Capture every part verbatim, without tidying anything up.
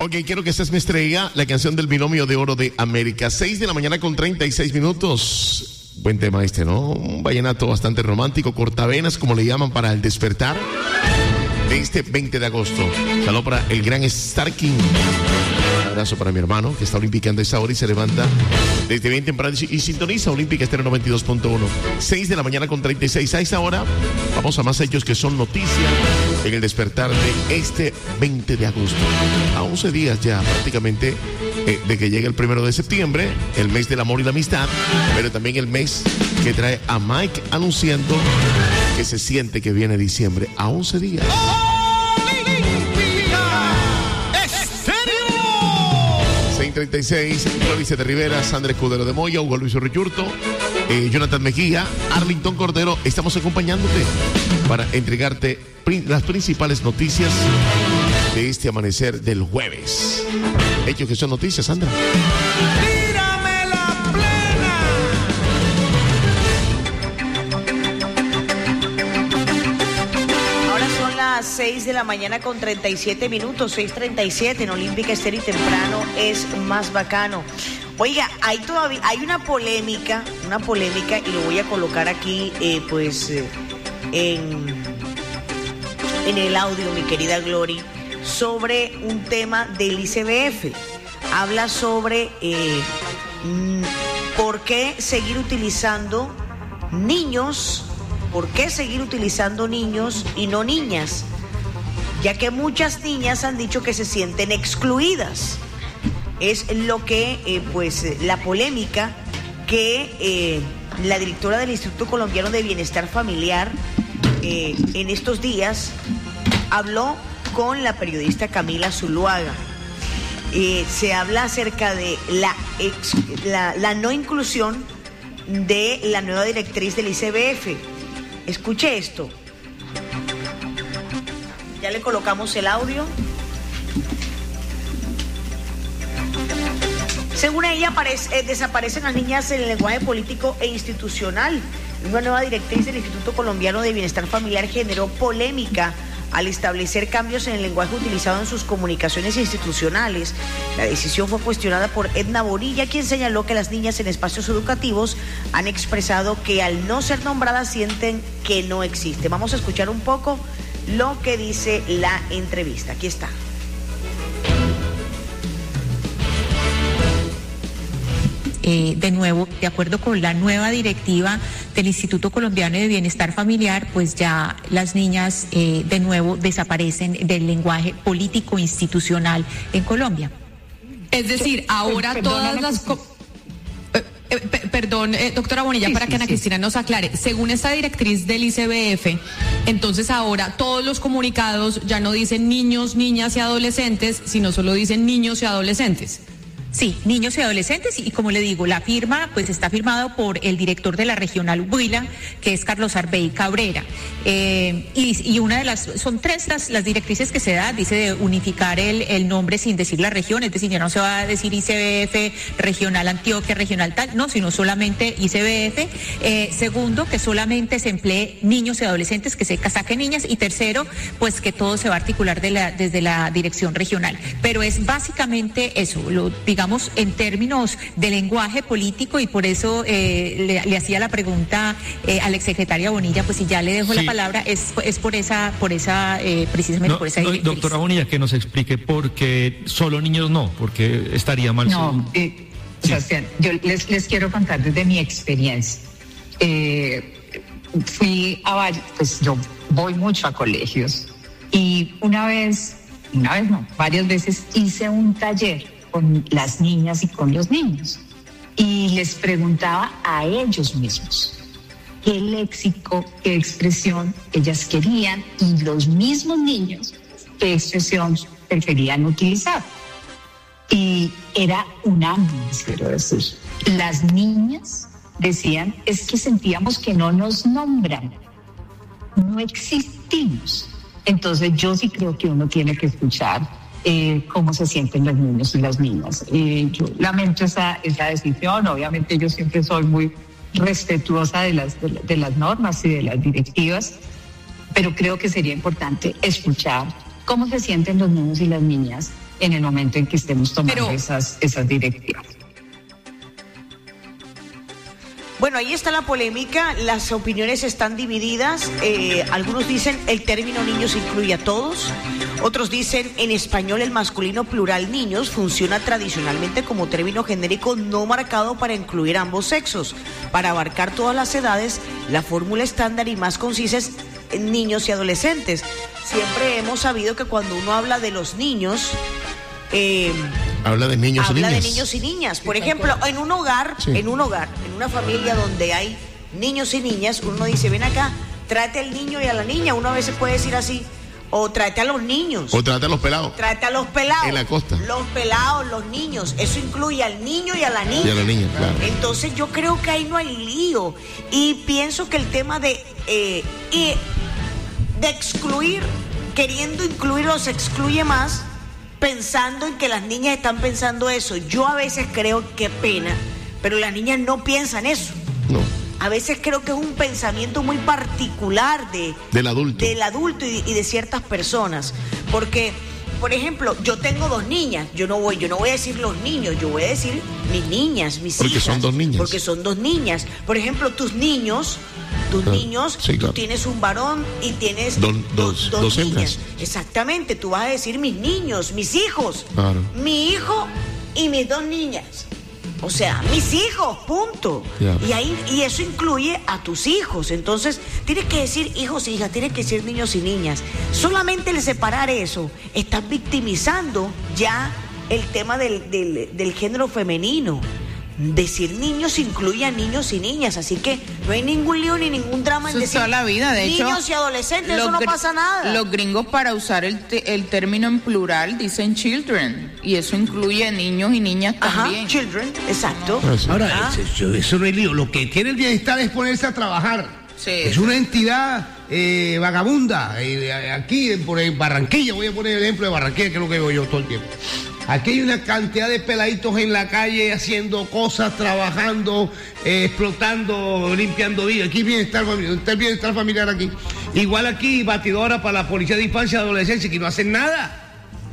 Ok, quiero que seas mi estrella, la canción del binomio de oro de América. Seis de la mañana con treinta y seis minutos. Buen tema este, ¿no? Un vallenato bastante romántico, cortavenas, como le llaman, para el despertar de este veinte de agosto. Saludo para el gran Starking. Un abrazo para mi hermano, que está olimpicando a esta hora y se levanta desde bien temprano y sintoniza Olímpica Estéreo noventa y dos punto uno. seis de la mañana con treinta y seis. A esta hora vamos a más hechos que son noticias en el despertar de este veinte de agosto. A once días ya prácticamente eh, de que llegue el primero de septiembre, el mes del amor y la amistad, pero también el mes que trae a Mike anunciando que se siente que viene diciembre. A once días. treinta y seis, Clóvis de Rivera, Sandra Escudero de Moya, Hugo Luis Urriurto, eh, Jonathan Mejía, Arlington Cordero, estamos acompañándote para entregarte prin- las principales noticias de este amanecer del jueves. Hechos que son noticias, Sandra. ¡Tírame la plena! Ahora son las seis de la mañana con treinta y siete minutos, seis treinta y siete en Olímpica Estéreo y temprano es más bacano. Oiga, hay todavía, hay una polémica, una polémica y lo voy a colocar aquí, eh, pues, eh, en, en el audio, mi querida Glory, sobre un tema del I C B F. Habla sobre eh, por qué seguir utilizando niños, por qué seguir utilizando niños y no niñas, ya que muchas niñas han dicho que se sienten excluidas. Es lo que, eh, pues, la polémica que eh, la directora del Instituto Colombiano de Bienestar Familiar eh, en estos días habló con la periodista Camila Zuluaga. Eh, se habla acerca de la, ex, la, la no inclusión de la nueva directriz del I C B F. Escuche esto. Ya le colocamos el audio. Según ella, aparece, eh, desaparecen las niñas en el lenguaje político e institucional. Una nueva directriz del Instituto Colombiano de Bienestar Familiar generó polémica al establecer cambios en el lenguaje utilizado en sus comunicaciones institucionales. La decisión fue cuestionada por Edna Bonilla, quien señaló que las niñas en espacios educativos han expresado que al no ser nombradas sienten que no existe. Vamos a escuchar un poco lo que dice la entrevista. Aquí está. Eh, de nuevo, de acuerdo con la nueva directiva del Instituto Colombiano de Bienestar Familiar, pues ya las niñas eh, de nuevo desaparecen del lenguaje político institucional en Colombia. Es decir, ahora Perdona, todas las... Co- eh, eh, p- perdón, eh, doctora Bonilla, sí, para sí, que Ana sí. Cristina nos aclare. Según esta directriz del I C B F, entonces ahora todos los comunicados ya no dicen niños, niñas y adolescentes, sino solo dicen niños y adolescentes. Sí, niños y adolescentes, y como le digo, la firma pues está firmado por el director de la regional Huila, que es Carlos Arbey Cabrera, eh, y, y una de las, son tres las, las directrices que se da, dice de unificar el, el nombre sin decir la región, es decir, ya no se va a decir I C B F, regional Antioquia, regional tal, no, sino solamente I C B F, eh, segundo, que solamente se emplee niños y adolescentes, que se saquen niñas, y tercero, pues que todo se va a articular de la, desde la dirección regional, pero es básicamente eso, lo digamos en términos de lenguaje político, y por eso eh, le, le hacía la pregunta eh, a la exsecretaria Bonilla, pues si ya le dejo sí. la palabra, es, es por esa, por esa eh, precisamente no, por esa no, directriz. Doctora Bonilla, que nos explique por qué solo niños no, porque estaría mal. No, eh, sí. Sebastián, yo les, les quiero contar desde mi experiencia. Eh, fui a varios, pues yo voy mucho a colegios, y una vez, una vez no, varias veces hice un taller con las niñas y con los niños, y les preguntaba a ellos mismos qué léxico, qué expresión ellas querían, y los mismos niños qué expresión preferían utilizar. Y era unánime, quiero decir. Las niñas decían, es que sentíamos que no nos nombran, no existimos. Entonces yo sí creo que uno tiene que escuchar Eh, cómo se sienten los niños y las niñas. Eh, yo lamento esa, esa decisión. Obviamente yo siempre soy muy respetuosa de las, de, de las normas y de las directivas, pero creo que sería importante escuchar cómo se sienten los niños y las niñas en el momento en que estemos tomando Pero, esas, esas directivas. Bueno, ahí está la polémica, las opiniones están divididas, eh, algunos dicen el término niños incluye a todos, otros dicen en español el masculino plural niños funciona tradicionalmente como término genérico no marcado para incluir ambos sexos, para abarcar todas las edades, la fórmula estándar y más concisa es niños y adolescentes. Siempre hemos sabido que cuando uno habla de los niños... Eh, Habla de niños Habla y niñas. de niños y niñas. Por ejemplo, en un hogar, Sí. en un hogar, en una familia donde hay niños y niñas, uno dice, ven acá, trate al niño y a la niña. Uno a veces puede decir así, o trate a los niños. O trata a los pelados. Trate a los pelados. En la costa. Los pelados, los niños. Eso incluye al niño y a la niña. Y a la niña, claro. Entonces yo creo que ahí no hay lío. Y pienso que el tema de, eh, y de excluir, queriendo incluir los excluye más, pensando en que las niñas están pensando eso. Yo a veces creo, qué pena, pero las niñas no piensan eso. No. A veces creo que es un pensamiento muy particular de, Del adulto. del adulto y, y de ciertas personas. Porque, por ejemplo, yo tengo dos niñas, yo no voy, yo no voy a decir los niños, yo voy a decir mis niñas, mis Porque hijas. son dos niñas. Porque son dos niñas. Por ejemplo, tus niños, tus Claro. niños, Sí, claro. tú tienes un varón y tienes Don- dos- dos niñas. hembras. Exactamente, tú vas a decir mis niños, mis hijos. Claro. Mi hijo y mis dos niñas. O sea, mis hijos, punto. Ya. Y ahí y eso incluye a tus hijos. Entonces, tienes que decir hijos e hijas, tienes que decir niños y niñas. Solamente el separar eso, estás victimizando ya el tema del, del, del género femenino. Decir niños incluye a niños y niñas, así que no hay ningún lío ni ningún drama Eso en es decir toda la vida, de hecho, niños y adolescentes, eso los no gr- pasa nada. Los gringos para usar el, te- el término en plural dicen children y eso incluye niños y niñas Ajá, también. children, exacto. Ah, sí. Ahora, Ah. eso, eso no es lío. Lo que tiene el bienestar es ponerse a trabajar. Sí. Es una entidad eh, vagabunda. Eh, aquí, en- por en Barranquilla, voy a poner el ejemplo de Barranquilla, que es lo que veo yo todo el tiempo. Aquí hay una cantidad de peladitos en la calle haciendo cosas, trabajando, eh, explotando, limpiando vías. Aquí bienestar familiar, está el bienestar familiar aquí. Igual aquí, batidora para la policía de infancia y adolescencia, que no hacen nada.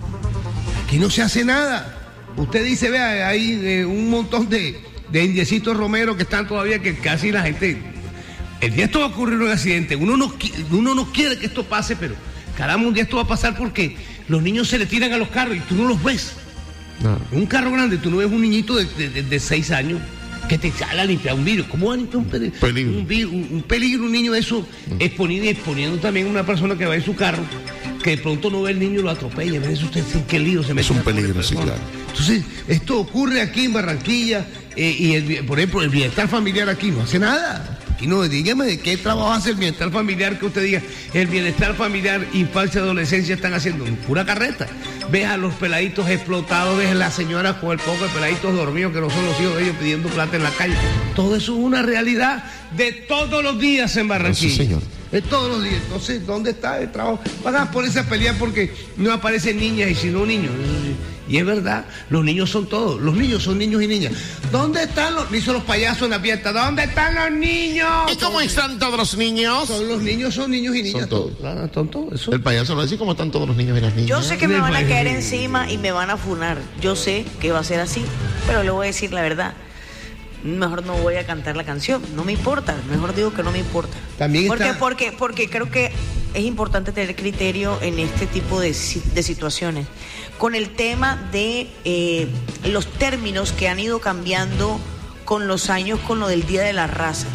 Aquí no se hace nada. Usted dice, vea, hay eh, un montón de, de indiecitos romeros que están todavía, que casi la gente... El día esto va a ocurrir un accidente. Uno no, qui- uno no quiere que esto pase, pero caramba, un día esto va a pasar porque los niños se le tiran a los carros y tú no los ves. No. Un carro grande, tú no ves un niñito de, de, de- de seis años que te sale a limpiar un vidrio. ¿Cómo va a limpiar un, peli- Peligro. un, vi- un- un peligro, un niño de eso? Exponiendo y exponiendo también a una persona que va en su carro, que de pronto no ve el niño y lo atropella. ¿Ves usted en qué lío se mete? Es un una pobre peligro, sí, persona? claro. Entonces, esto ocurre aquí en Barranquilla eh, y, el, por ejemplo, el bienestar familiar aquí no hace nada. Aquí no, dígame de qué trabajo hace el bienestar familiar, que usted diga, el bienestar familiar, infancia, adolescencia están haciendo pura carreta. Ves a los peladitos explotados, ves a las señoras con el poco de peladitos dormidos que no son los hijos de ellos pidiendo plata en la calle. Todo eso es una realidad de todos los días en Barranquilla. Sí, señor. De todos los días. Entonces, ¿dónde está el trabajo? Van a ponerse a pelear porque no aparecen niñas y sino niños. Y es verdad, los niños son todos. Los niños son niños y niñas. ¿Dónde están los, dicen los payasos en la fiesta? ¿Dónde están los niños? ¿Y cómo están todos los niños? Son los niños, son niños y niñas. Son todos. Claro, son todos. Eso. El payaso no dice cómo están todos los niños y las niñas. Yo sé que me Del van a país. caer encima y me van a funar. Yo sé que va a ser así, pero le voy a decir la verdad. Mejor no voy a cantar la canción, no me importa, mejor digo que no me importa. También porque, está- porque, porque creo que es importante tener criterio en este tipo de, si- de situaciones. Con el tema de eh, los términos que han ido cambiando con los años con lo del Día de la Raza.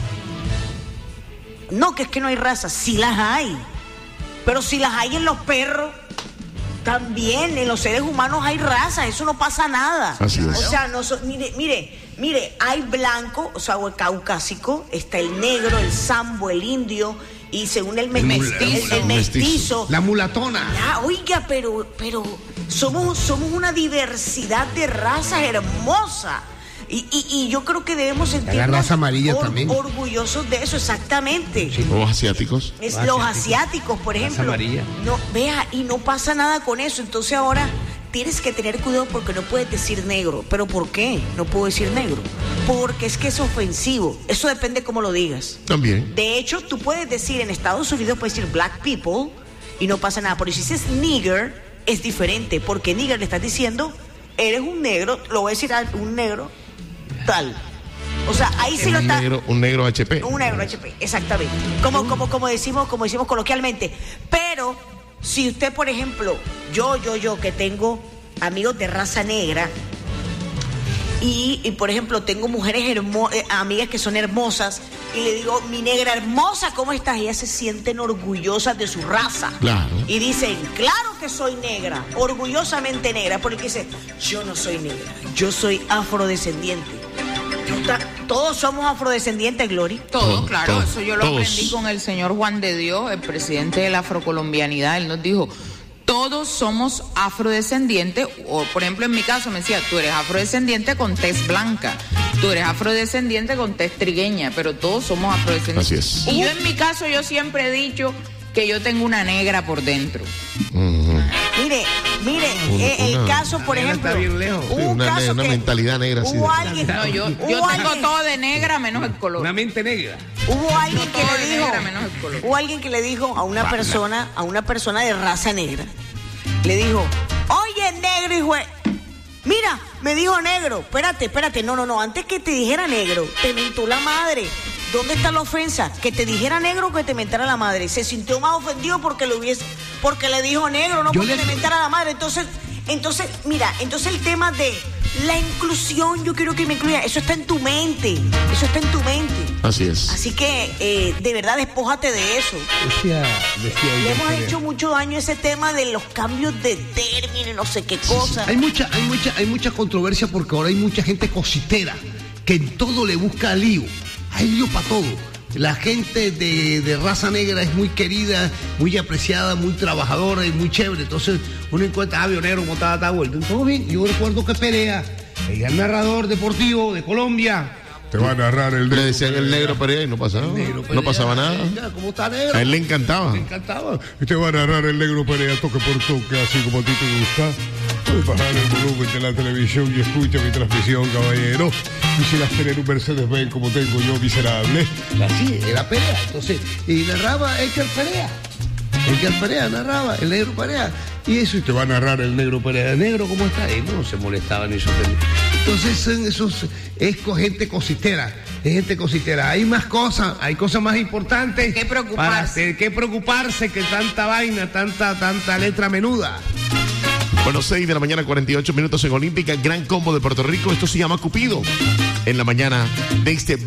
No, que es que no hay razas, sí las hay. Pero si las hay en los perros, también en los seres humanos hay razas, eso no pasa nada. Así es. O sea, no so- mire, mire, mire, hay blanco, o sea, o el caucásico, está el negro, el sambo, el indio, y según el, me- mestizo. el- el El mestizo. mestizo. La mulatona. Ya, oiga, pero, pero somos, somos una diversidad de razas hermosa. Y, y, y yo creo que debemos sentirnos raza amarilla también. orgullosos de eso, exactamente. Los asiáticos. Es Los los asiáticos. asiáticos, por Raza ejemplo. amarilla. No, vea, y no pasa nada con eso. Entonces ahora tienes que tener cuidado porque no puedes decir negro. ¿Pero por qué no puedo decir negro? Porque es que es ofensivo. Eso depende cómo lo digas. También. De hecho, tú puedes decir en Estados Unidos, puedes decir black people y no pasa nada. Pero si dices nigger, es diferente, porque nigger le estás diciendo, eres un negro, lo voy a decir a un negro tal. O sea, ahí sí un lo está. Negro, un negro H P. Un negro H P, exactamente. Como, como, como decimos, como decimos coloquialmente. Pero, si usted, por ejemplo, yo, yo, yo, que tengo amigos de raza negra, y, y por ejemplo, tengo mujeres hermo- eh, amigas que son hermosas, y le digo, mi negra hermosa, ¿cómo estás? Y ellas se sienten orgullosas de su raza. Claro. Y dicen, claro que soy negra, orgullosamente negra, porque dice, yo no soy negra, yo soy afrodescendiente. Todos somos afrodescendientes, Glory. Todo, claro, todos, eso yo lo todos. aprendí con el señor Juan de Dios, el presidente de la afrocolombianidad. Él nos dijo, todos somos afrodescendientes, o por ejemplo en mi caso me decía, tú eres afrodescendiente con tez blanca, tú eres afrodescendiente con tez trigueña, pero todos somos afrodescendientes. Así es. Y yo en mi caso yo siempre he dicho que yo tengo una negra por dentro. Uh-huh. Mire, mire, Una- eh, el una- caso, por la negra ejemplo, está bien lejos. hubo Sí, un una, caso una que mentalidad negra así. hubo de- alguien, No, yo, yo hubo tengo alguien- todo de negra menos el color. Una mente negra. Hubo alguien que todo le de dijo, negra menos el color. hubo alguien que le dijo a una persona, a una persona de raza negra, le dijo, oye, negro, hijo de-". Mira, me dijo negro, espérate, espérate, no, no, no, antes que te dijera negro, te mentó la madre. ¿Dónde está la ofensa? Que te dijera negro o que te mentara la madre. Se sintió más ofendido porque le hubiese, porque le dijo negro, no Yo porque le- le mentara la madre. Entonces, entonces, mira, entonces el tema de la inclusión, yo quiero que me incluya, eso está en tu mente, eso está en tu mente. Así es. Así que, eh, de verdad, despójate de eso. Decía, decía Le Iker hemos Perea. hecho mucho daño a ese tema de los cambios de términos, no sé qué cosa. Hay mucha, hay mucha, hay mucha controversia porque ahora hay mucha gente cositera que en todo le busca lío. Hay lío para todo. La gente de, de raza negra es muy querida, muy apreciada, muy trabajadora y muy chévere. Entonces uno encuentra, ah, Negro, como estaba, estaba vuelto. Todo bien. Yo recuerdo que Perea, el narrador deportivo de Colombia, Te va a narrar el Le negro. decían el negro Perea y no pasaba, Negro Perea, no pasaba nada. venga, ¿cómo está negro? A él le encantaba. Me encantaba. Y te va a narrar el negro Perea toque por toque, así como a ti te gusta. Puedes bajar el volumen de la televisión y escucha mi transmisión, caballero. Quisieras tener un Mercedes-Benz como tengo yo, miserable. Así, era Perea. Entonces, y narraba Iker Perea. Iker Perea narraba, el negro Perea. Y eso, y te va a narrar el negro Perea. ¿Negro cómo está? Y no se molestaba ni se ofendía. Entonces, son esos, es co- gente cositera. Es gente cositera. Hay más cosas, hay cosas más importantes. ¿Qué preocuparse? Para hacer, que preocuparse que tanta vaina, tanta, tanta letra menuda. Bueno, seis de la mañana, cuarenta y ocho minutos en Olímpica, Gran Combo de Puerto Rico. Esto se llama Cupido. En la mañana de este